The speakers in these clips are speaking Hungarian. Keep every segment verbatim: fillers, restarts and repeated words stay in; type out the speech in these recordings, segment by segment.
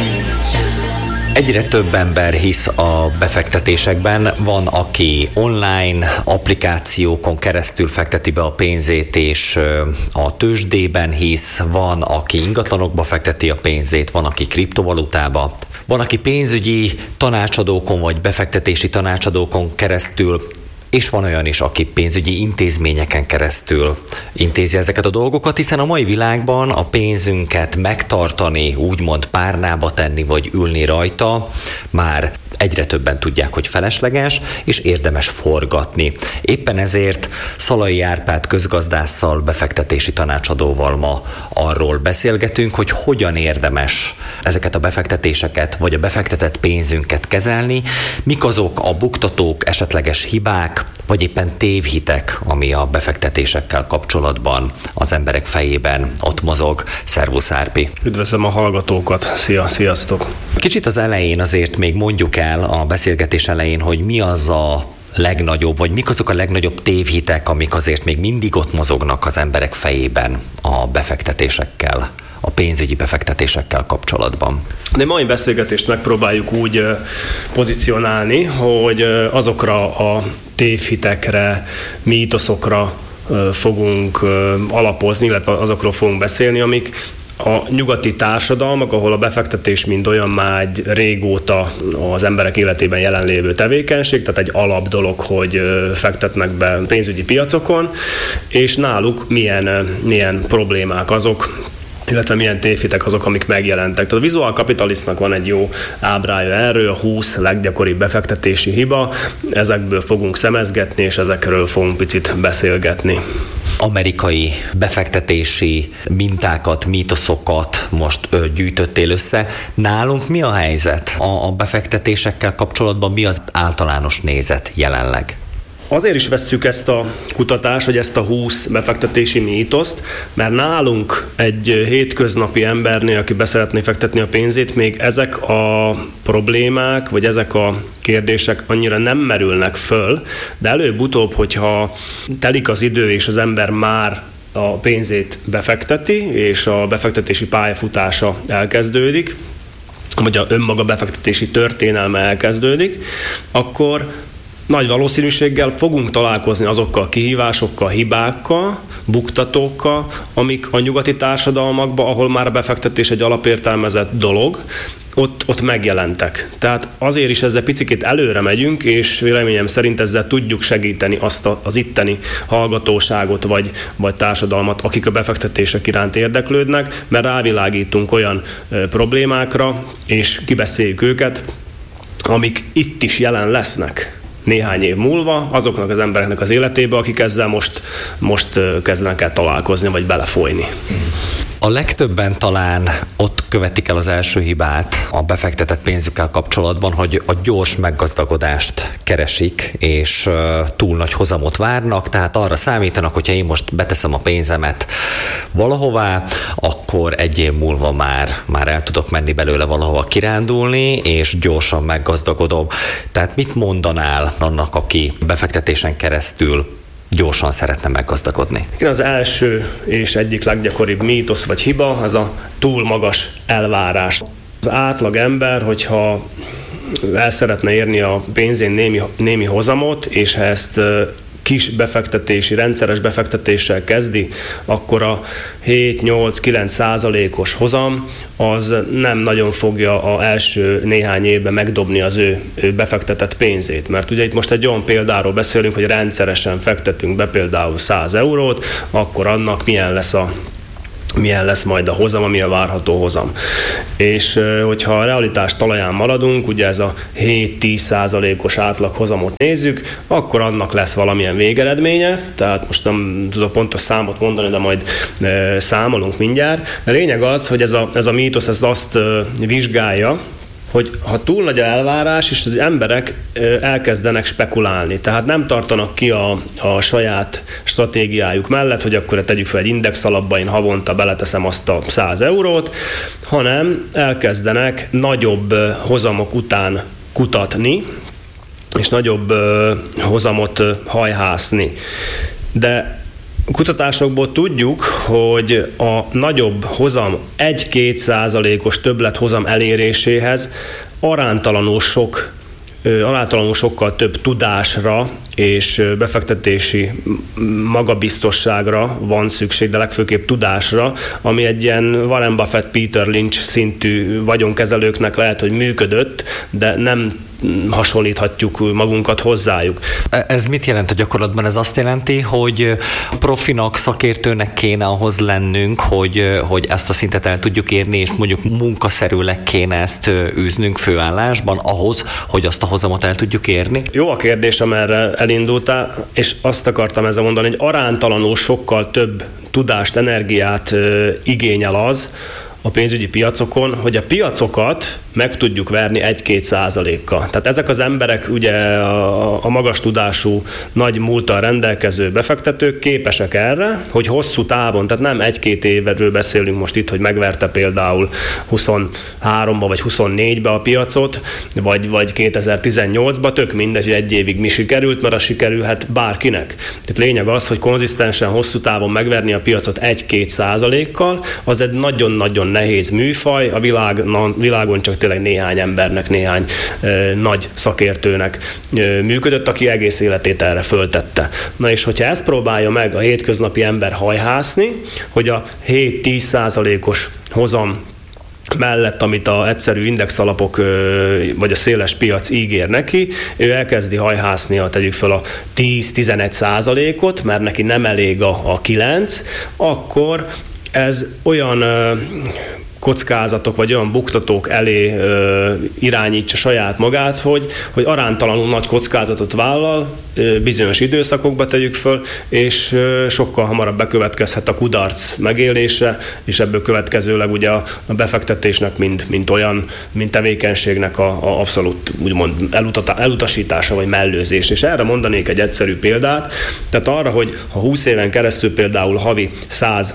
Egyre több ember hisz a befektetésekben. Van, aki online applikációkon keresztül fekteti be a pénzét, és a tőzsdében hisz. Van, aki ingatlanokba fekteti a pénzét, van, aki kriptovalutába. Van, aki pénzügyi tanácsadókon vagy befektetési tanácsadókon keresztül, és van olyan is, aki pénzügyi intézményeken keresztül intézi ezeket a dolgokat, hiszen a mai világban a pénzünket megtartani, úgymond párnába tenni, vagy ülni rajta, már egyre többen tudják, hogy felesleges, és érdemes forgatni. Éppen ezért Szalai Árpád közgazdásszal, befektetési tanácsadóval ma arról beszélgetünk, hogy hogyan érdemes ezeket a befektetéseket, vagy a befektetett pénzünket kezelni, mik azok a buktatók, esetleges hibák, vagy éppen tévhitek, ami a befektetésekkel kapcsolatban az emberek fejében ott mozog. Szervusz, Árpi! Üdvözlöm a hallgatókat! Szia, sziasztok! Kicsit az elején azért még mondjuk el a beszélgetés elején, hogy mi az a legnagyobb, vagy mik azok a legnagyobb tévhitek, amik azért még mindig ott mozognak az emberek fejében a befektetésekkel, a pénzügyi befektetésekkel kapcsolatban. De mai beszélgetést megpróbáljuk úgy pozícionálni, hogy azokra a tévhitekre, mítoszokra fogunk alapozni, illetve azokról fogunk beszélni, amik a nyugati társadalmak, ahol a befektetés mind olyan már régóta az emberek életében jelenlévő tevékenység, tehát egy alap dolog, hogy fektetnek be pénzügyi piacokon, és náluk milyen, milyen problémák azok, illetve milyen tévhitek azok, amik megjelentek. Tehát a Visual Capitalistnak van egy jó ábrája erről, a húsz leggyakoribb befektetési hiba, ezekből fogunk szemezgetni, és ezekről fogunk picit beszélgetni. Amerikai befektetési mintákat, mítoszokat most ö, gyűjtöttél össze. Nálunk mi a helyzet? A, a befektetésekkel kapcsolatban mi az általános nézet jelenleg? Azért is vesszük ezt a kutatást, vagy ezt a húsz befektetési mítoszt, mert nálunk egy hétköznapi embernél, aki be szeretné fektetni a pénzét, még ezek a problémák, vagy ezek a kérdések annyira nem merülnek föl, de előbb-utóbb, hogyha telik az idő, és az ember már a pénzét befekteti, és a befektetési pályafutása elkezdődik, vagy a önmaga befektetési történelme elkezdődik, akkor nagy valószínűséggel fogunk találkozni azokkal a kihívásokkal, hibákkal, buktatókkal, amik a nyugati társadalmakban, ahol már a befektetés egy alapértelmezett dolog, ott, ott megjelentek. Tehát azért is ezzel picikét előre megyünk, és véleményem szerint ezzel tudjuk segíteni azt a, az itteni hallgatóságot, vagy, vagy társadalmat, akik a befektetések iránt érdeklődnek, mert rávilágítunk olyan e, problémákra, és kibeszéljük őket, amik itt is jelen lesznek néhány év múlva azoknak az embereknek az életébe, akik ezzel most, most kezdenek el találkozni, vagy belefolyni. A legtöbben talán ott követik el az első hibát a befektetett pénzükkel kapcsolatban, hogy a gyors meggazdagodást keresik, és túl nagy hozamot várnak, tehát arra számítanak, hogyha én most beteszem a pénzemet valahová, akkor egy év múlva már, már el tudok menni belőle valahova kirándulni, és gyorsan meggazdagodom. Tehát mit mondanál annak, aki befektetésen keresztül gyorsan szeretne meggazdagodni? Igen, az első és egyik leggyakoribb mítosz vagy hiba, az a túl magas elvárás. Az átlag ember, hogyha el szeretne érni a pénzén némi, némi hozamot, és ha ezt kis befektetési, rendszeres befektetéssel kezdi, akkor a hét-nyolc-kilenc százalékos hozam az nem nagyon fogja az első néhány évben megdobni az ő, ő befektetett pénzét. Mert ugye itt most egy olyan példáról beszélünk, hogy rendszeresen fektetünk be például száz eurót, akkor annak milyen lesz a milyen lesz majd a hozam, ami a várható hozam. És hogyha a realitás talaján maradunk, ugye ez a hét-tíz százalékos átlag hozamot nézzük, akkor annak lesz valamilyen végeredménye, tehát most nem tudok pontos számot mondani, de majd e, számolunk mindjárt. De lényeg az, hogy ez a, ez a mítosz ez azt e, vizsgálja, hogy ha túl nagy elvárás, és az emberek elkezdenek spekulálni, tehát nem tartanak ki a, a saját stratégiájuk mellett, hogy akkor tegyük fel egy index alapba, én havonta beleteszem azt a száz eurót, hanem elkezdenek nagyobb hozamok után kutatni, és nagyobb hozamot hajhászni. De Kutatásokból tudjuk, hogy a nagyobb hozam egy-két százalékos többlet hozam eléréséhez aránytalanul sok aránytalanul sokkal több tudásra és befektetési magabiztosságra van szükség, de legfőképp tudásra, ami egy ilyen Warren Buffett, Peter Lynch szintű vagyonkezelőknek lehet, hogy működött, de nem hasonlíthatjuk magunkat hozzájuk. Ez mit jelent a gyakorlatban? Ez azt jelenti, hogy profinak, szakértőnek kéne ahhoz lennünk, hogy, hogy ezt a szintet el tudjuk érni, és mondjuk munkaszerűleg kéne ezt űznünk főállásban ahhoz, hogy azt a hozamot el tudjuk érni? Jó a kérdés, amerre elindultál, és azt akartam ezzel mondani, hogy aránytalanul sokkal több tudást, energiát igényel az a pénzügyi piacokon, hogy a piacokat meg tudjuk verni egy-két százalékkal. Tehát ezek az emberek, ugye a, a magas tudású, nagy múlttal rendelkező befektetők képesek erre, hogy hosszú távon, tehát nem egy-két évről beszélünk most itt, hogy megverte például huszonháromba vagy huszonnégybe a piacot, vagy, vagy kétezer-tizennyolcba, tök mindegy, hogy egy évig mi sikerült, mert az sikerülhet bárkinek. Tehát lényeg az, hogy konzisztensen hosszú távon megverni a piacot egy-két százalékkal, az egy nagyon-nagyon nehéz műfaj, a világ, na, világon csak tényleg néhány embernek, néhány ö, nagy szakértőnek ö, működött, aki egész életét erre föltette. Na és hogyha ezt próbálja meg a hétköznapi ember hajhászni, hogy a hét-tíz százalékos hozam mellett, amit az egyszerű indexalapok vagy a széles piac ígér neki, ő elkezdi hajhászni, a tegyük fel a tíz-tizenegy százalékot, mert neki nem elég a, a kilenc, akkor ez olyan ö, kockázatok vagy olyan buktatók elé ö, irányítsa saját magát, hogy, hogy aránytalanul nagy kockázatot vállal, ö, bizonyos időszakokba tegyük föl, és ö, sokkal hamarabb bekövetkezhet a kudarc megélése, és ebből következőleg ugye a, a befektetésnek, mint, mint olyan, mint tevékenységnek a, a abszolút úgymond elutat, elutasítása vagy mellőzés. És erre mondanék egy egyszerű példát, tehát arra, hogy ha húsz éven keresztül például havi száz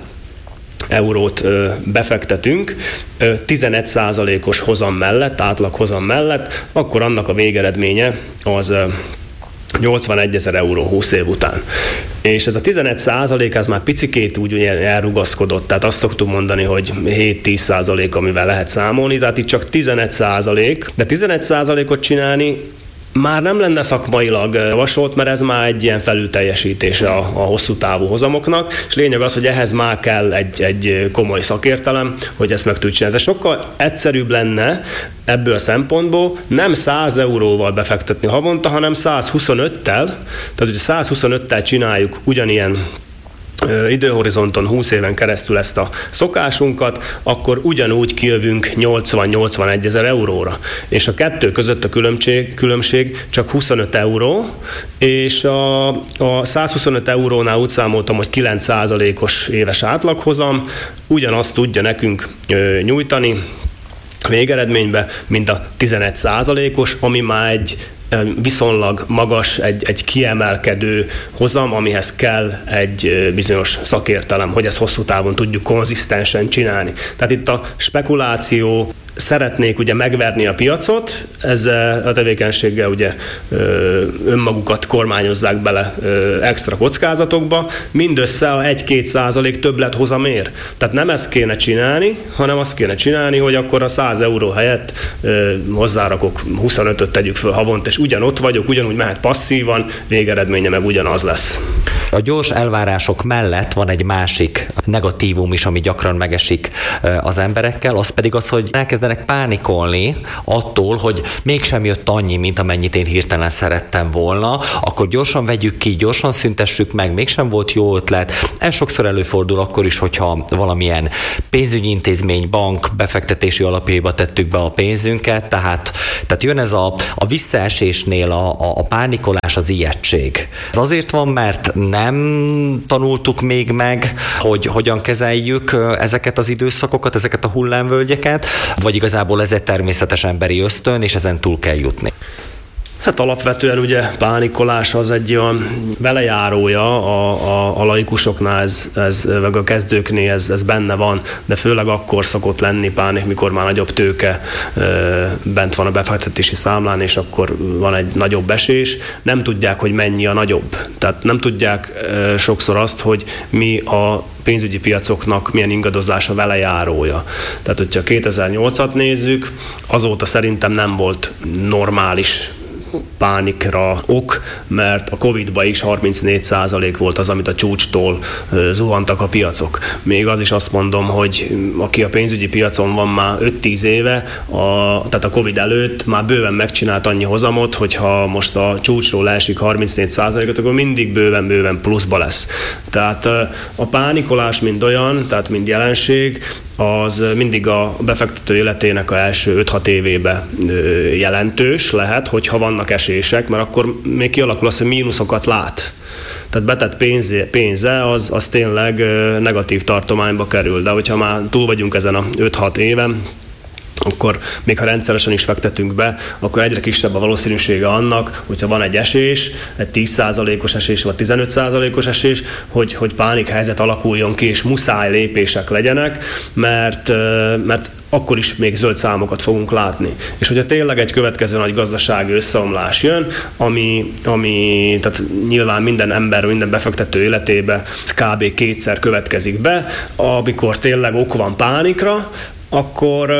eurót ö, befektetünk ö, tizenegy százalékos hozam mellett, átlag hozam mellett, akkor annak a végeredménye az ö, nyolcvanegyezer euró húsz év után. És ez a tizenegy százalék, ez már picikét úgy elrugaszkodott, tehát azt szoktuk mondani, hogy hét-tíz százalék, amivel lehet számolni, tehát itt csak tizenegy százalék, de tizenegy százalékot csinálni már nem lenne szakmailag javasolt, mert ez már egy ilyen felülteljesítése a, a hosszú távú hozamoknak, és lényeg az, hogy ehhez már kell egy, egy komoly szakértelem, hogy ezt meg tudjuk csinálni. De sokkal egyszerűbb lenne ebből a szempontból nem száz euróval befektetni havonta, hanem száz huszonöttel, tehát hogy száz huszonöttel csináljuk ugyanilyen időhorizonton húsz éven keresztül ezt a szokásunkat, akkor ugyanúgy kijövünk nyolcvan-nyolcvanegy ezer euróra. És a kettő között a különbség, különbség csak huszonöt euró, és a, a száz huszonöt eurónál úgy számoltam, hogy kilenc százalékos éves átlaghozam, ugyanazt tudja nekünk ö, nyújtani végeredménybe, mint a tizenegy százalékos, ami már egy viszonylag magas, egy, egy kiemelkedő hozam, amihez kell egy bizonyos szakértelem, hogy ezt hosszú távon tudjuk konzisztensen csinálni. Tehát itt a spekuláció, szeretnék ugye megverni a piacot, ezzel a tevékenységgel ugye önmagukat kormányozzák bele extra kockázatokba, mindössze a egy-két százalék többlet hozamér. Tehát nem ezt kéne csinálni, hanem azt kéne csinálni, hogy akkor a száz euró helyett hozzárakok huszonötöt tegyük föl havont, és ugyanott vagyok, ugyanúgy mehet passzívan, végeredménye meg ugyanaz lesz. A gyors elvárások mellett van egy másik negatívum is, ami gyakran megesik az emberekkel, az pedig az, hogy elkezdenek pánikolni attól, hogy mégsem jött annyi, mint amennyit én hirtelen szerettem volna, akkor gyorsan vegyük ki, gyorsan szüntessük meg, mégsem volt jó ötlet. Ez sokszor előfordul akkor is, hogyha valamilyen pénzügyi intézmény, bank befektetési alapjaiba tettük be a pénzünket, tehát, tehát jön ez a, a visszaesésnél a, a, a pánikolás, az ijegység. Ez azért van, mert nem tanultuk még meg, hogy hogyan kezeljük ezeket az időszakokat, ezeket a hullámvölgyeket, vagy igazából ez egy természetes emberi ösztön, és ezen túl kell jutni. Hát alapvetően ugye pánikolás az egy olyan velejárója a, a, a laikusoknál, ez, ez, meg a kezdőknél ez, ez benne van, de főleg akkor szokott lenni pánik, mikor már nagyobb tőke ö, bent van a befektetési számlán, és akkor van egy nagyobb esés. Nem tudják, hogy mennyi a nagyobb. Tehát nem tudják ö, sokszor azt, hogy mi a pénzügyi piacoknak milyen ingadozása velejárója. Tehát, hogyha kétezer-nyolcat nézzük, azóta szerintem nem volt normális pánikra ok, mert a Covid-ban is harmincnégy százalék volt az, amit a csúcstól zuhantak a piacok. Még az is azt mondom, hogy aki a pénzügyi piacon van már öt-tíz éve, a, tehát a Covid előtt már bőven megcsinált annyi hozamot, hogyha most a csúcsról leesik harmincnégy százalékot, akkor mindig bőven-bőven pluszba lesz. Tehát a pánikolás mind olyan, tehát mind jelenség, az mindig a befektető életének a első öt-hat évébe jelentős lehet, hogyha vannak esések, mert akkor még kialakul az, hogy mínuszokat lát. Tehát betett pénze, pénze az, az tényleg negatív tartományba kerül, de hogyha már túl vagyunk ezen a öt-hat éven, akkor még ha rendszeresen is fektetünk be, akkor egyre kisebb a valószínűsége annak, hogyha van egy esés, egy tíz százalékos esés vagy tizenöt százalékos esés, hogy, hogy pánikhelyzet alakuljon ki, és muszáj lépések legyenek, mert, mert akkor is még zöld számokat fogunk látni. És hogyha tényleg egy következő nagy gazdasági összeomlás jön, ami, ami tehát nyilván minden ember, minden befektető életébe kb. Kétszer következik be, amikor tényleg ok van pánikra, akkor,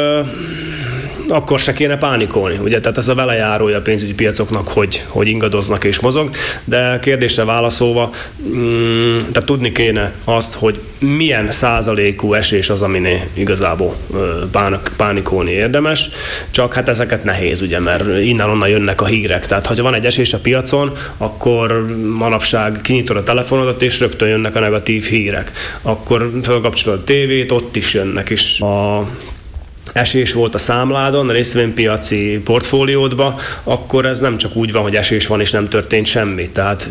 akkor se kéne pánikolni. Ugye? Tehát ez a velejárója a pénzügyi piacoknak, hogy, hogy ingadoznak és mozog, de kérdésre válaszolva, mm, tehát tudni kéne azt, hogy milyen százalékú esés az, aminél igazából pánik, pánikolni érdemes, csak hát ezeket nehéz, ugye, mert innen-onnan jönnek a hírek. Tehát ha van egy esés a piacon, akkor manapság kinyitod a telefonodat, és rögtön jönnek a negatív hírek. Akkor felkapcsolod a tévét, ott is jönnek, és a esés volt a számládon, a részvénypiaci portfóliódba, akkor ez nem csak úgy van, hogy esés van és nem történt semmi. Tehát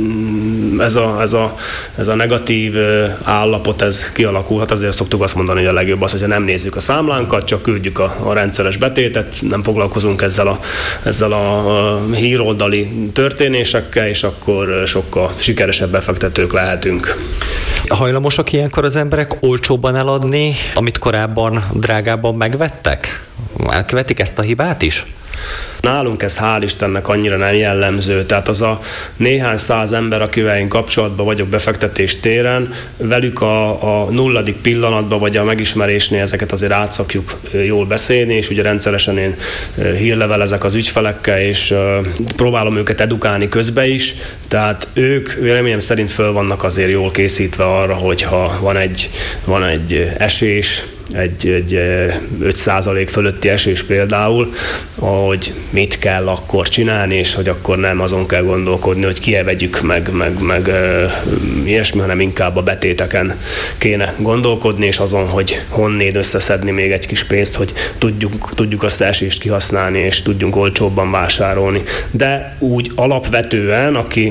ez a, ez a, ez a negatív állapot, ez kialakulhat. Azért szoktuk azt mondani, hogy a legjobb az, hogyha nem nézzük a számlánkat, csak küldjük a, a rendszeres betétet, nem foglalkozunk ezzel a, ezzel a, a híroldali történésekkel, és akkor sokkal sikeresebb befektetők lehetünk. Hajlamosak ilyenkor az emberek olcsóbban eladni, amit korábban drágábban megvettek? Elkövetik ezt a hibát is? Nálunk ez hál' Istennek annyira nem jellemző, tehát az a néhány száz ember, akivel én kapcsolatban vagyok befektetés téren, velük a, a nulladik pillanatban vagy a megismerésnél ezeket azért átszokjuk jól beszélni, és ugye rendszeresen én hírlevelezek az ügyfelekkel, és próbálom őket edukálni közbe is, tehát ők véleményem szerint föl vannak azért jól készítve arra, hogyha van egy, van egy esés, egy, egy öt százalék fölötti esés például, hogy mit kell akkor csinálni, és hogy akkor nem azon kell gondolkodni, hogy kievegyük meg, meg, meg ilyesmi, hanem inkább a betéteken kéne gondolkodni, és azon, hogy honnét összeszedni még egy kis pénzt, hogy tudjuk, tudjuk azt esést kihasználni, és tudjunk olcsóbban vásárolni. De úgy alapvetően, aki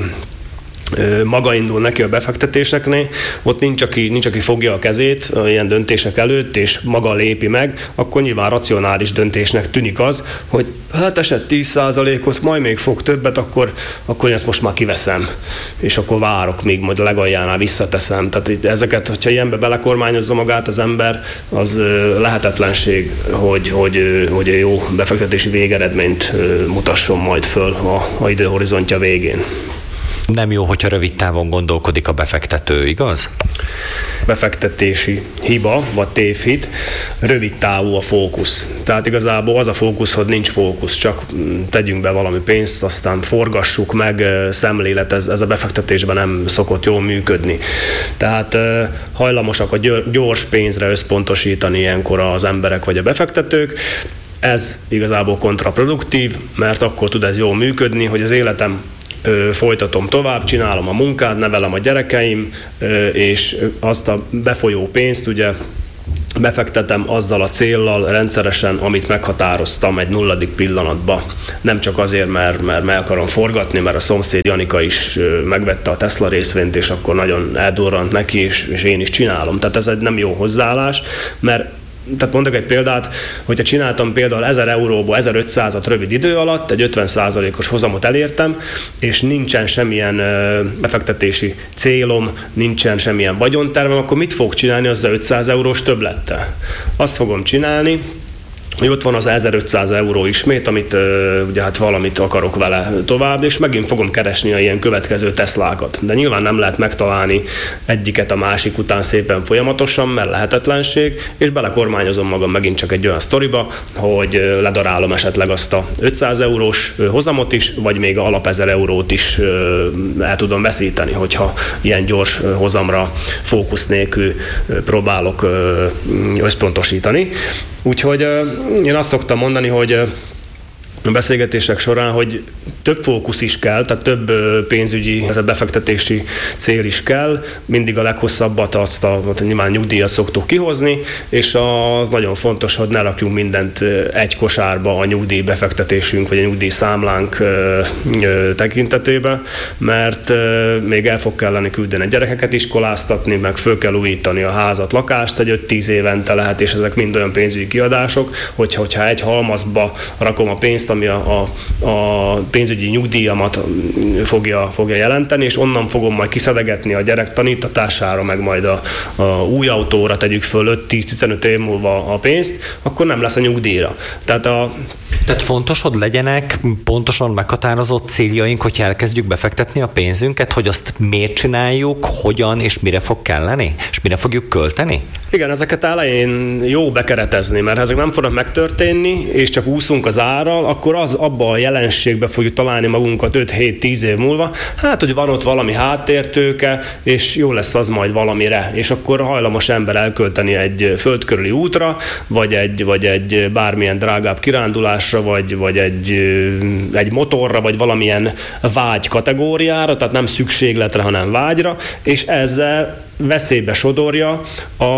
maga indul neki a befektetéseknél, ott nincs aki, nincs, aki fogja a kezét ilyen döntések előtt, és maga lépi meg, akkor nyilván racionális döntésnek tűnik az, hogy hát esett tíz százalékot, majd még fog többet, akkor, akkor én ezt most már kiveszem, és akkor várok, míg majd a legaljánál visszateszem. Tehát ezeket, hogyha ilyenbe belekormányozza magát az ember, az lehetetlenség, hogy, hogy, hogy a jó befektetési végeredményt mutasson majd föl a, a időhorizontja végén. Nem jó, hogyha rövid távon gondolkodik a befektető, igaz? Befektetési hiba, vagy tévhit, rövid távú a fókusz. Tehát igazából az a fókusz, hogy nincs fókusz, csak tegyünk be valami pénzt, aztán forgassuk meg, szemlélet, ez, ez a befektetésben nem szokott jól működni. Tehát hajlamosak a gyors pénzre összpontosítani ilyenkor az emberek vagy a befektetők. Ez igazából kontraproduktív, mert akkor tud ez jól működni, hogy az életem folytatom tovább, csinálom a munkát, nevelem a gyerekeim, és azt a befolyó pénzt ugye befektetem azzal a céllal rendszeresen, amit meghatároztam egy nulladik pillanatban. Nem csak azért, mert, mert meg akarom forgatni, mert a szomszéd Janika is megvette a Tesla részvényt, és akkor nagyon eldurrant neki, és, és én is csinálom. Tehát ez egy nem jó hozzáállás, mert Tehát mondok egy példát, hogyha csináltam például ezer euróból ezerötszázat rövid idő alatt, egy ötven százalékos hozamot elértem, és nincsen semmilyen befektetési célom, nincsen semmilyen vagyontervem, akkor mit fog csinálni azzal ötszáz eurós többlettel? Azt fogom csinálni, hogy ott van az ezerötszáz euró ismét, amit ugye hát valamit akarok vele tovább, és megint fogom keresni a ilyen következő Teslákat. De nyilván nem lehet megtalálni egyiket a másik után szépen folyamatosan, mert lehetetlenség, és belekormányozom magam megint csak egy olyan sztoriba, hogy ledarálom esetleg azt a ötszáz eurós hozamot is, vagy még a alap ezer eurót is el tudom veszíteni, hogyha ilyen gyors hozamra fókusz nélkül próbálok összpontosítani. Úgyhogy én azt szoktam mondani, hogy a beszélgetések során, hogy több fókusz is kell, tehát több pénzügyi, tehát befektetési cél is kell, mindig a leghosszabbat azt a nyilván nyugdíjat szoktuk kihozni, és az nagyon fontos, hogy ne rakjunk mindent egy kosárba a nyugdíj befektetésünk, vagy a nyugdíj számlánk tekintetében, mert még el fog kellene küldeni a gyerekeket iskoláztatni, meg föl kell újítani a házat, lakást, egy öt-tíz évente lehet, és ezek mind olyan pénzügyi kiadások, hogyha, hogyha egy halmazba rakom a pénzt, ami a, a, a pénzügyi nyugdíjamat fogja, fogja jelenteni, és onnan fogom majd kiszedegetni a gyerek tanítatására, meg majd a, a új autóra tegyük föl öt-tíz-tizenöt év múlva a pénzt, akkor nem lesz a nyugdíjra. Tehát a Tehát fontos, hogy legyenek pontosan meghatározott céljaink, hogy elkezdjük befektetni a pénzünket, hogy azt miért csináljuk, hogyan és mire fog kelleni, és mire fogjuk költeni? Igen, ezeket elején jó bekeretezni, mert ha ezek nem fognak megtörténni, és csak úszunk az árral, akkor az abba a jelenségbe fogjuk találni magunkat öt-hét-tíz év múlva, hát, hogy van ott valami háttértőke, és jó lesz az majd valamire, és akkor hajlamos ember elkölteni egy földkörüli útra, vagy egy, vagy egy bármilyen drágább kirándulásra, vagy, vagy egy, egy motorra, vagy valamilyen vágy kategóriára, tehát nem szükségletre, hanem vágyra, és ezzel veszélybe sodorja a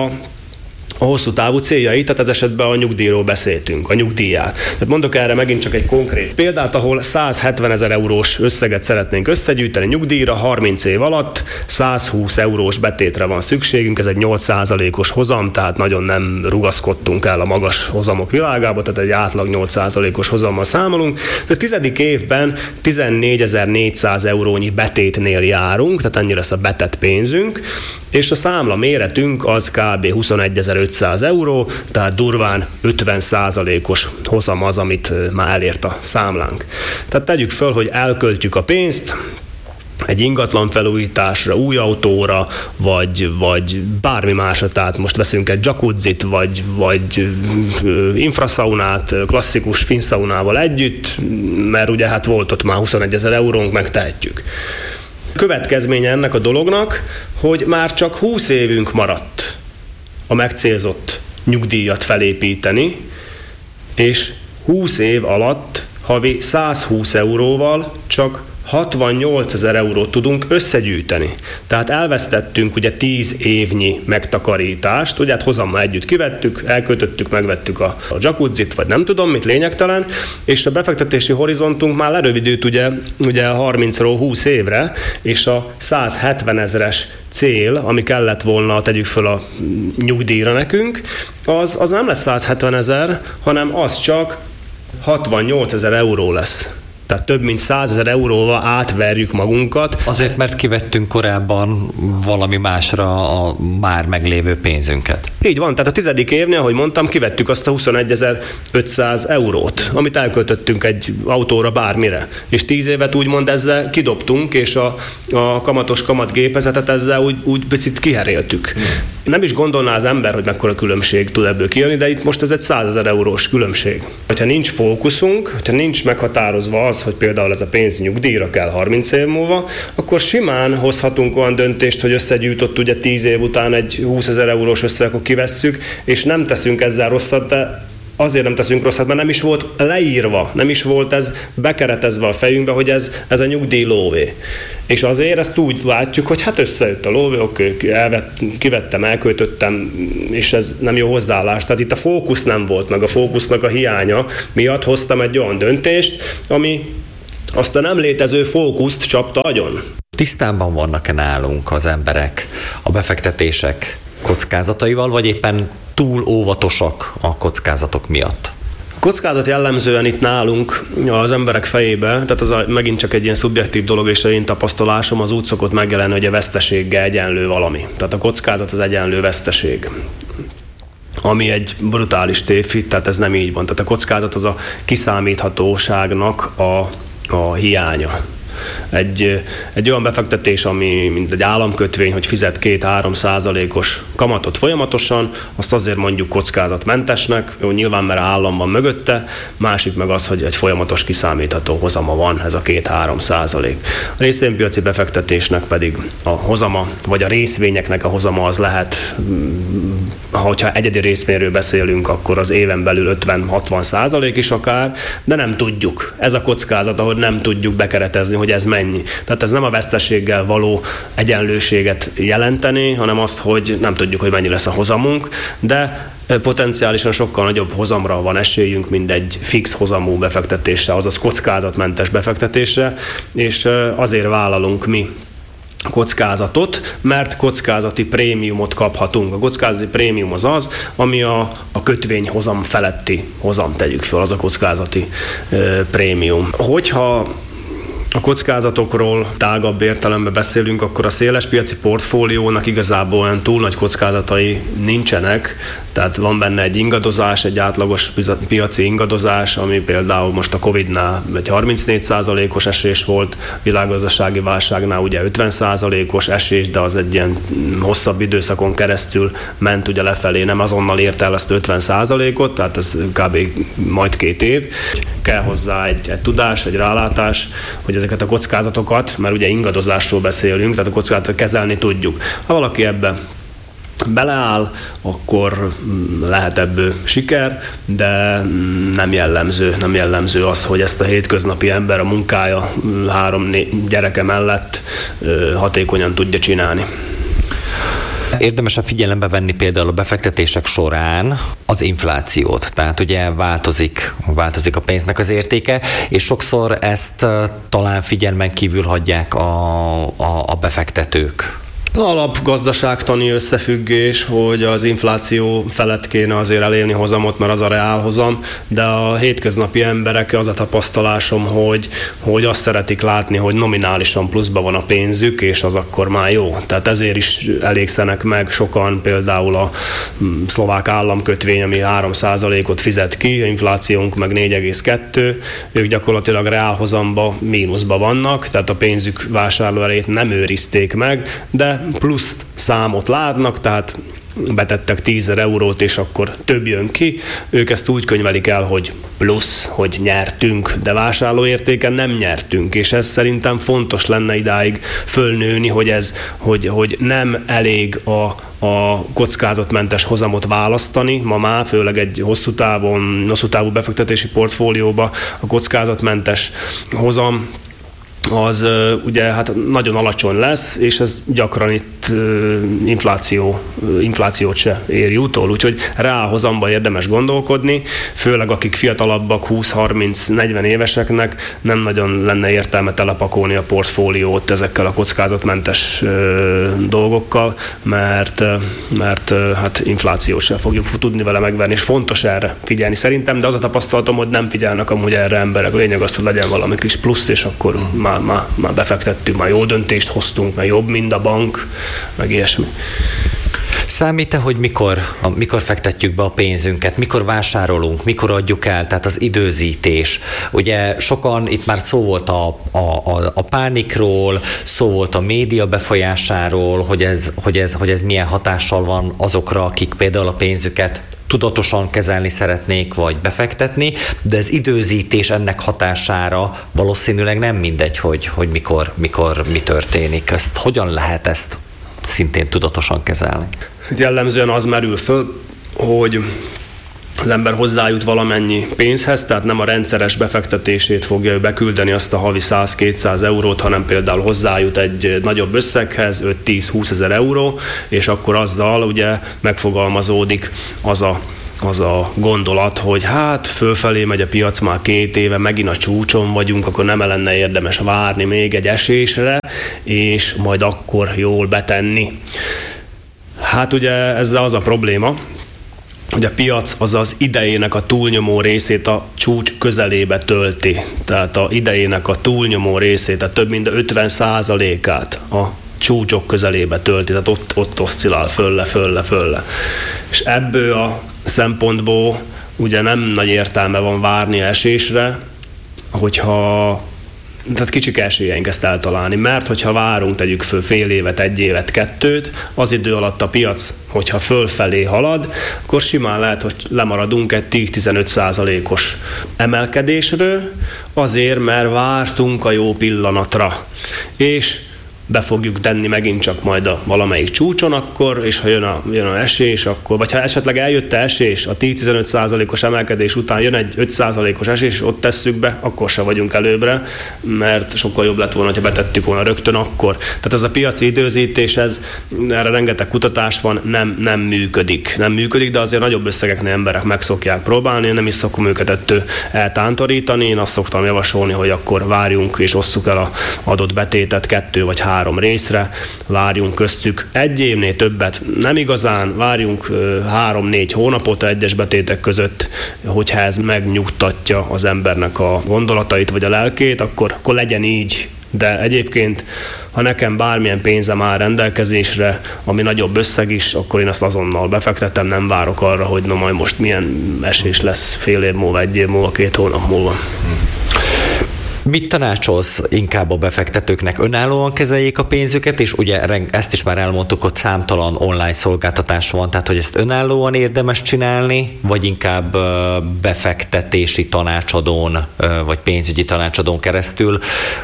a hosszú távú céljai, tehát ez esetben a nyugdíjról beszéltünk, a nyugdíját. Tehát mondok erre megint csak egy konkrét példát, ahol százhetvenezer eurós összeget szeretnénk összegyűjteni nyugdíjra, harminc év alatt százhúsz eurós betétre van szükségünk, ez egy nyolc százalékos hozam, tehát nagyon nem rugaszkodtunk el a magas hozamok világába, tehát egy átlag nyolc százalékos hozammal számolunk. A tizedik évben tizennégyezer-négyszáz eurónyi betétnél járunk, tehát ennyi lesz a betett pénzünk, és a számla méretünk az kb. huszonegyezer-ötszáz euró, tehát durván ötven százalékos hozam az, amit már elért a számlánk. Tehát tegyük föl, hogy elköltjük a pénzt egy ingatlan felújításra, új autóra, vagy, vagy bármi másra, tehát most veszünk egy jacuzzit, vagy, vagy infraszaunát, klasszikus finszaunával együtt, mert ugye hát volt ott már huszonegyezer eurónk, megtehetjük. Következménye ennek a dolognak, hogy már csak húsz évünk maradt a megcélzott nyugdíjat felépíteni, és húsz év alatt havi százhúsz euróval csak hatvannyolcezer eurót tudunk összegyűjteni. Tehát elvesztettünk ugye tíz évnyi megtakarítást, ugye hát hozammal együtt kivettük, elköltöttük, megvettük a, a jacuzzit, vagy nem tudom mit, lényegtelen, és a befektetési horizontunk már lerövidült ugye, ugye harmincról húsz évre, és a százhetvenezres cél, ami kellett volna, tegyük föl a nyugdíjra nekünk, az, az nem lesz százhetvenezer, hanem az csak hatvannyolcezer euró lesz. Tehát több mint százezer euróval átverjük magunkat. Azért, mert kivettünk korábban valami másra a már meglévő pénzünket. Így van, tehát a tizedik évnél, ahogy mondtam, kivettük azt a huszonegyezer-ötszáz eurót, amit elköltöttünk egy autóra bármire. És tíz évet úgymond ezzel kidobtunk, és a, a kamatos kamatgépezetet ezzel úgy, úgy picit kiheréltük. Hmm. Nem is gondolná az ember, hogy mekkora különbség tud ebből kijönni, de itt most ez egy százezer eurós különbség. Hogyha nincs fókuszunk, hogyha nincs meghatározva az, hogy például ez a pénz nyugdíjra kell harminc év múlva, akkor simán hozhatunk olyan döntést, hogy összegyűjtött ugye tíz év után egy húszezer eurós összeg, akkor kivesszük, és nem teszünk ezzel rosszat, de azért nem teszünk rosszat, mert nem is volt leírva, nem is volt ez bekeretezve a fejünkbe, hogy ez, ez a nyugdíj lóvé. És azért ezt úgy látjuk, hogy hát összejött a lóvé, oké, elvett, kivettem, elköltöttem, és ez nem jó hozzáállás. Tehát itt a fókusz nem volt, meg a fókusznak a hiánya miatt hoztam egy olyan döntést, ami azt a nem létező fókuszt csapta agyon. Tisztában vannak-e nálunk az emberek a befektetések kockázataival, vagy éppen túl óvatosak a kockázatok miatt? A kockázat jellemzően itt nálunk az emberek fejébe, tehát ez a, megint csak egy ilyen szubjektív dolog, és az én tapasztalásom az úgy szokott megjelenni, hogy a veszteséggel egyenlő valami. Tehát a kockázat az egyenlő veszteség, ami egy brutális tévhit, tehát ez nem így van. Tehát a kockázat az a kiszámíthatóságnak a, a hiánya. Egy, egy olyan befektetés, ami mint egy államkötvény, hogy fizet két-három százalékos kamatot folyamatosan, azt azért mondjuk kockázatmentesnek, jó, nyilván mert állam van mögötte, másik meg az, hogy egy folyamatos kiszámítható hozama van, ez a két-három százalék. A részvénypiaci befektetésnek pedig a hozama, vagy a részvényeknek a hozama az lehet, hogyha egyedi részvényről beszélünk, akkor az éven belül ötven-hatvan százalék is akár, de nem tudjuk. Ez a kockázat, ahogy nem tudjuk bekeretezni, hogy ez mennyi. Tehát ez nem a veszteséggel való egyenlőséget jelenteni, hanem azt, hogy nem tudjuk, hogy mennyi lesz a hozamunk, de potenciálisan sokkal nagyobb hozamra van esélyünk, mint egy fix hozamú befektetésre, azaz kockázatmentes befektetésre, és azért vállalunk mi kockázatot, mert kockázati prémiumot kaphatunk. A kockázati prémium az az, ami a, a kötvény hozam feletti hozam, tegyük föl, az a kockázati e, prémium. Hogyha a kockázatokról tágabb értelemben beszélünk, akkor a széles piaci portfóliónak igazából olyan túl nagy kockázatai nincsenek, tehát van benne egy ingadozás, egy átlagos piaci ingadozás, ami például most a Covidnál egy harmincnégy százalékos esés volt, világgazdasági válságnál ugye ötven százalékos esés, de az egy ilyen hosszabb időszakon keresztül ment ugye lefelé, nem azonnal ért el ezt ötven százalékot, tehát ez kb. Majd két év. Kell hozzá egy, egy tudás, egy rálátás, hogy ezeket a kockázatokat, mert ugye ingadozásról beszélünk, tehát a kockázatokat kezelni tudjuk. Ha valaki ebbe beleáll, akkor lehet ebből siker, de nem jellemző, nem jellemző az, hogy ezt a hétköznapi ember a munkája három gyereke mellett hatékonyan tudja csinálni. Érdemes a figyelembe venni például a befektetések során az inflációt, tehát ugye változik, változik a pénznek az értéke, és sokszor ezt talán figyelmen kívül hagyják a, a, a befektetők. Alapgazdaságtani összefüggés, hogy az infláció felett kéne azért elérni hozamot, mert az a reál hozam, de a hétköznapi emberek az a tapasztalásom, hogy, hogy azt szeretik látni, hogy nominálisan pluszban van a pénzük, és az akkor már jó. Tehát ezért is elégszenek meg sokan, például a szlovák államkötvény, ami három százalékot fizet ki, inflációnk meg négy egész kettő, ők gyakorlatilag reál hozamba mínuszban vannak, tehát a pénzük vásárlóerejét nem őrizték meg, de plusz számot látnak, tehát betettek tízezer eurót, és akkor több jön ki. Ők ezt úgy könyvelik el, hogy plusz, hogy nyertünk, de vásárlóértéken nem nyertünk, és ez szerintem fontos lenne idáig fölnőni, hogy ez, hogy, hogy nem elég a, a kockázatmentes hozamot választani, ma már főleg egy hosszú távon, hosszú távú befektetési portfólióba a kockázatmentes hozam az uh, ugye hát nagyon alacsony lesz, és ez gyakran itt uh, infláció, uh, inflációt se éri utol, úgyhogy ráhozamba érdemes gondolkodni, főleg akik fiatalabbak, húsz-harminc-negyven éveseknek nem nagyon lenne értelme telepakolni a portfóliót ezekkel a kockázatmentes uh, dolgokkal, mert, uh, mert uh, hát inflációt se fogjuk tudni vele megvenni, és fontos erre figyelni szerintem, de az a tapasztalatom, hogy nem figyelnek amúgy erre emberek. A lényeg az, hogy legyen valami kis plusz, és akkor már Már, már befektettünk, már jó döntést hoztunk, már jobb, mint a bank, meg ilyesmi. Számít-e, hogy mikor, mikor fektetjük be a pénzünket, mikor vásárolunk, mikor adjuk el, tehát az időzítés. Ugye sokan, itt már szó volt a, a, a, a pánikról, szó volt a média befolyásáról, hogy ez, hogy, ez, hogy ez milyen hatással van azokra, akik például a pénzüket tudatosan kezelni szeretnék, vagy befektetni, de az időzítés ennek hatására valószínűleg nem mindegy, hogy, hogy mikor, mikor mi történik. Ezt hogyan lehet ezt szintén tudatosan kezelni? Jellemzően az merül föl, hogy az ember hozzájut valamennyi pénzhez, tehát nem a rendszeres befektetését fogja beküldeni azt a havi száz-kétszáz eurót, hanem például hozzájut egy nagyobb összeghez, öt-tíz-húsz ezer euró, és akkor azzal ugye megfogalmazódik az a az a gondolat, hogy hát fölfelé megy a piac már két éve, megint a csúcson vagyunk, akkor nem lenne érdemes várni még egy esésre, és majd akkor jól betenni. Hát ugye ezzel az a probléma, hogy a piac az az idejének a túlnyomó részét a csúcs közelébe tölti. Tehát a idejének a túlnyomó részét, tehát több mint ötven százalékát a csúcsok közelébe tölti, tehát ott, ott oszcillál fölle, fölle, fölle. És ebből a szempontból ugye nem nagy értelme van várni esésre, hogyha tehát kicsik esélyeink ezt eltalálni, mert hogyha várunk, tegyük föl fél évet, egy évet, kettőt, az idő alatt a piac, hogyha fölfelé halad, akkor simán lehet, hogy lemaradunk egy tíz-tizenöt százalékos emelkedésről, azért, mert vártunk a jó pillanatra. És be fogjuk tenni megint csak majd a valamelyik csúcson akkor, és ha jön a, jön a esés, akkor, vagy ha esetleg eljött a esés, a tíz-tizenöt százalékos emelkedés után jön egy öt százalékos esés, és ott tesszük be, akkor se vagyunk előbbre, mert sokkal jobb lett volna, ha betettük volna rögtön akkor. Tehát ez a piaci időzítés, ez, erre rengeteg kutatás van, nem, nem működik. Nem működik, de azért nagyobb összegeknél emberek meg szokják próbálni, én nem is szokom őket ettől eltántorítani, én azt szoktam javasolni, hogy akkor várjunk és osszuk el az adott betétet kettő vagy három három részre, várjunk köztük egy évnél többet, nem igazán, várjunk három-négy hónapot egyes betétek között, hogyha ez megnyugtatja az embernek a gondolatait vagy a lelkét, akkor, akkor legyen így. De egyébként, ha nekem bármilyen pénzem áll rendelkezésre, ami nagyobb összeg is, akkor én ezt azonnal befektetem, nem várok arra, hogy na majd most milyen esés lesz fél év múlva, egy év múlva, két hónap múlva. Mit tanácsolsz inkább a befektetőknek? Önállóan kezeljék a pénzüket, és ugye ezt is már elmondtuk, hogy számtalan online szolgáltatás van, tehát hogy ezt önállóan érdemes csinálni, vagy inkább befektetési tanácsadón, vagy pénzügyi tanácsadón keresztül,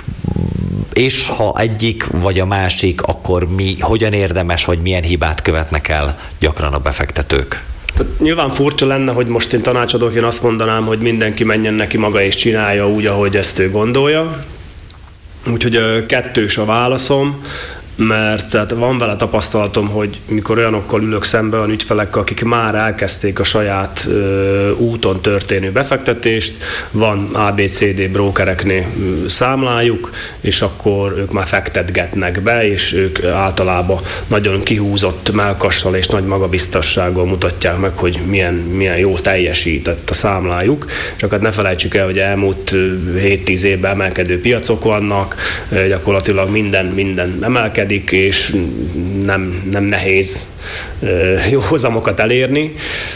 és ha egyik vagy a másik, akkor mi, hogyan érdemes, vagy milyen hibát követnek el gyakran a befektetők? Tehát nyilván furcsa lenne, hogy most én tanácsadóként azt mondanám, hogy mindenki menjen neki maga és csinálja úgy, ahogy ezt ő gondolja. Úgyhogy kettős a válaszom, mert tehát van vele tapasztalatom, hogy mikor olyanokkal ülök szembe, olyan ügyfelekkel, akik már elkezdték a saját ö, úton történő befektetést, van á bé cé dé brókereknél számlájuk, és akkor ők már fektetgetnek be, és ők általában nagyon kihúzott mellkassal és nagy magabiztossággal mutatják meg, hogy milyen, milyen jó teljesített a számlájuk. Csak hát ne felejtsük el, hogy elmúlt hét-tíz évben emelkedő piacok vannak, gyakorlatilag minden, minden emelkedik, és nem, nem nehéz jó hozamokat elérni.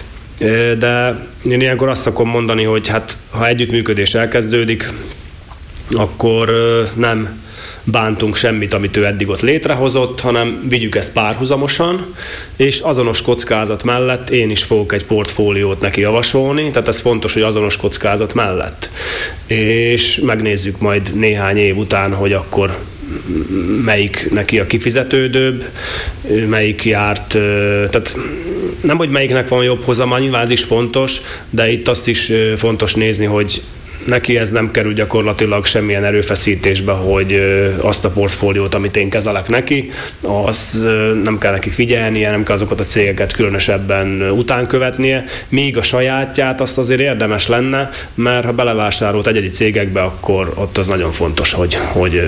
De én ilyenkor azt szokom mondani, hogy hát, ha együttműködés elkezdődik, akkor nem bántunk semmit, amit ő eddig ott létrehozott, hanem vigyük ezt párhuzamosan, és azonos kockázat mellett én is fogok egy portfóliót neki javasolni, tehát ez fontos, hogy azonos kockázat mellett. És megnézzük majd néhány év után, hogy akkor melyik neki a kifizetődőbb, melyik járt, tehát nem, hogy melyiknek van jobb hozama, nyilván ez is fontos, de itt azt is fontos nézni, hogy neki ez nem kerül gyakorlatilag semmilyen erőfeszítésbe, hogy azt a portfóliót, amit én kezelek neki, az nem kell neki figyelnie, nem kell azokat a cégeket különösebben utánkövetnie, míg a sajátját azt azért érdemes lenne, mert ha belevásárolt egyedi cégekbe, akkor ott az nagyon fontos, hogy, hogy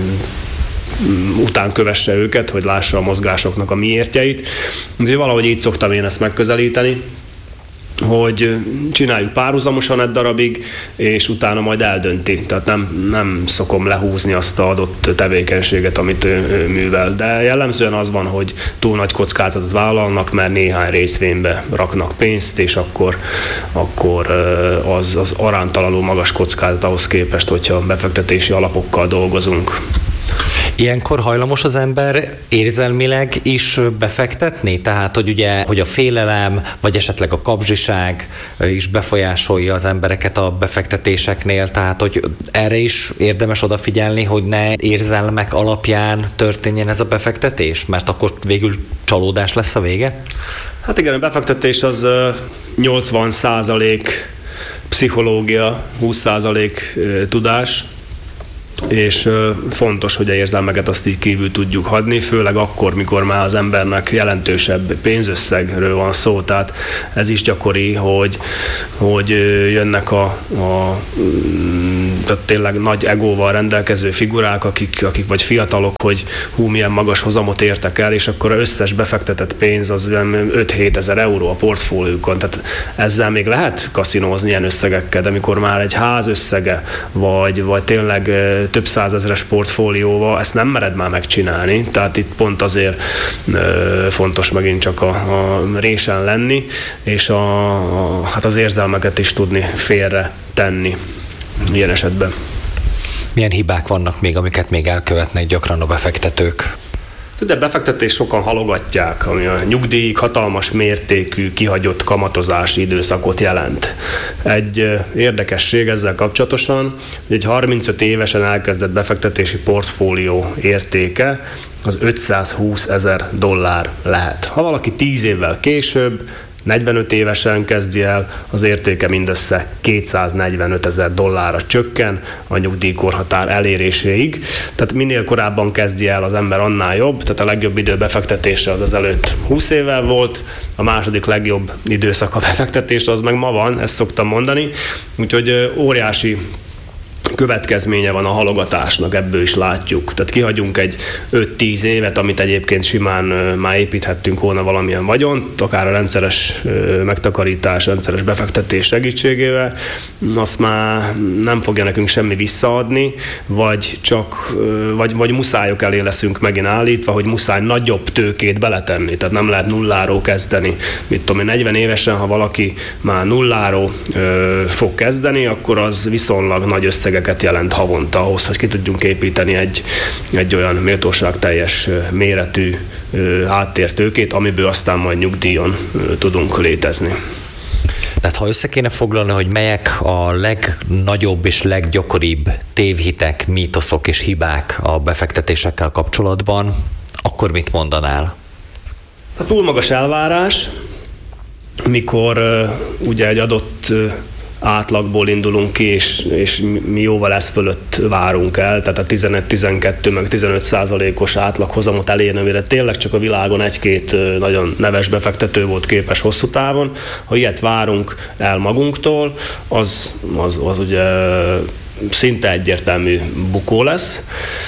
után kövesse őket, hogy lássa a mozgásoknak a miértjeit. Úgyhogy valahogy így szoktam én ezt megközelíteni, hogy csináljuk párhuzamosan egy darabig, és utána majd eldönti. Tehát nem, nem szokom lehúzni azt az adott tevékenységet, amit ő művel. De jellemzően az van, hogy túl nagy kockázatot vállalnak, mert néhány részvénybe raknak pénzt, és akkor, akkor az, az aránytalanul magas kockázat ahhoz képest, hogyha befektetési alapokkal dolgozunk. Ilyenkor hajlamos az ember érzelmileg is befektetni? Tehát, hogy ugye, hogy a félelem, vagy esetleg a kapzsiság is befolyásolja az embereket a befektetéseknél, tehát, hogy erre is érdemes odafigyelni, hogy ne érzelmek alapján történjen ez a befektetés, mert akkor végül csalódás lesz a vége? Hát igen, a befektetés az nyolcvan százalék pszichológia, húsz százalék tudás, és fontos, hogy a érzelmeket azt így kívül tudjuk hagyni, főleg akkor, mikor már az embernek jelentősebb pénzösszegről van szó, tehát ez is gyakori, hogy, hogy jönnek a, a tehát tényleg nagy egóval rendelkező figurák, akik, akik vagy fiatalok, hogy hú, milyen magas hozamot értek el, és akkor az összes befektetett pénz az öt-hét ezer euró a portfóliókon. Tehát ezzel még lehet kaszinózni ilyen összegekkel, de amikor már egy ház összege, vagy, vagy tényleg több százezeres portfólióval, ezt nem mered már megcsinálni. Tehát itt pont azért fontos megint csak a, a résen lenni, és a, a, hát az érzelmeket is tudni félre tenni ilyen esetben. Milyen hibák vannak még, amiket még elkövetnek gyakran a befektetők? De befektetés sokan halogatják, ami a nyugdíjig hatalmas mértékű kihagyott kamatozási időszakot jelent. Egy érdekesség ezzel kapcsolatosan, hogy egy harmincöt évesen elkezdett befektetési portfólió értéke az ötszázhúszezer dollár lehet. Ha valaki tíz évvel később, negyvenöt évesen kezdi el, az értéke mindössze kétszáznegyvenötezer dollárra csökken a nyugdíjkorhatár eléréséig. Tehát minél korábban kezdi el az ember, annál jobb. Tehát a legjobb idő befektetésre az ezelőtt húsz évvel volt, a második legjobb időszak a befektetésre az meg ma van, ezt szoktam mondani. Úgyhogy óriási következménye van a halogatásnak, ebből is látjuk. Tehát kihagyunk egy öt-tíz évet, amit egyébként simán már építhettünk volna valamilyen vagyont, akár a rendszeres megtakarítás, rendszeres befektetés segítségével, azt már nem fogja nekünk semmi visszaadni, vagy csak, vagy, vagy muszályok elé leszünk megint állítva, hogy muszáj nagyobb tőkét beletenni, tehát nem lehet nulláról kezdeni. Mit tudom én, negyven évesen, ha valaki már nulláról ö, fog kezdeni, akkor az viszonylag nagy összegeket jelent havonta ahhoz, hogy ki tudjunk építeni egy, egy olyan méltóságteljes méretű háttértőkét, amiből aztán majd nyugdíjon tudunk létezni. Tehát ha össze kéne foglalni, hogy melyek a legnagyobb és leggyakoribb tévhitek, mítoszok és hibák a befektetésekkel kapcsolatban, akkor mit mondanál? A túl magas elvárás, mikor uh, ugye egy adott uh, átlagból indulunk ki, és, és mi jóval ez fölött várunk el, tehát a tizenegy-tizenkettő meg tizenöt százalékos átlaghozamot elérni, amire tényleg csak a világon egy-két nagyon neves befektető volt képes hosszú távon. Ha ilyet várunk el magunktól, az, az, az ugye szinte egyértelmű bukó lesz,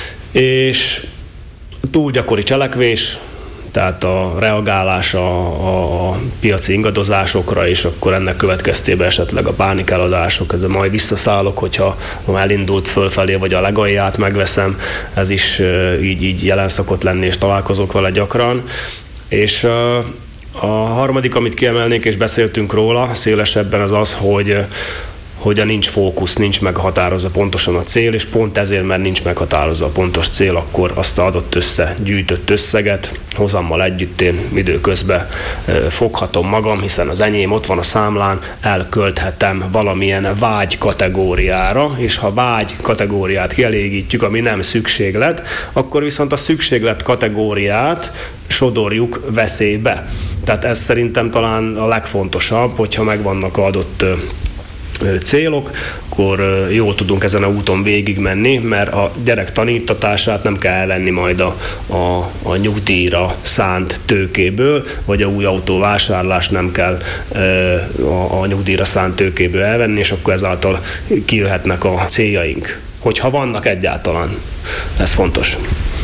és túl gyakori cselekvés, tehát a reagálás a, a piaci ingadozásokra, és akkor ennek következtében esetleg a pánikeladások, ez majd visszaszállok, hogyha elindult fölfelé, vagy a legalját megveszem, ez is így, így jelen szokott lenni, és találkozok vele gyakran. És a harmadik, amit kiemelnék, és beszéltünk róla szélesebben, az az, hogy hogy nincs fókusz, nincs meghatározva pontosan a cél, és pont ezért, mert nincs meghatározva a pontos cél, akkor azt a adott össze, gyűjtött összeget hozammal együtt én időközben foghatom magam, hiszen az enyém ott van a számlán, elkölthetem valamilyen vágy kategóriára, és ha vágy kategóriát kielégítjük, ami nem szükséglet, akkor viszont a szükséglet kategóriát sodorjuk veszélybe. Tehát ez szerintem talán a legfontosabb, hogyha megvannak adott célok, akkor jól tudunk ezen a úton végigmenni, mert a gyerek tanítatását nem kell elvenni majd a, a, a nyugdíjra szánt tőkéből, vagy a új autó vásárlást nem kell a, a nyugdíjra szánt tőkéből elvenni, és akkor ezáltal kijöhetnek a céljaink. Hogyha vannak egyáltalán. Ez fontos.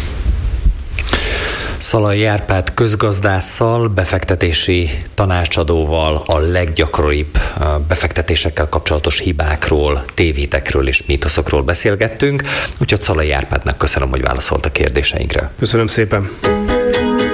Szalai Árpád közgazdásszal, befektetési tanácsadóval a leggyakoribb befektetésekkel kapcsolatos hibákról, tévhitekről és mítoszokról beszélgettünk, úgyhogy Szalai Árpádnak köszönöm, hogy válaszolt a kérdéseinkre. Köszönöm szépen.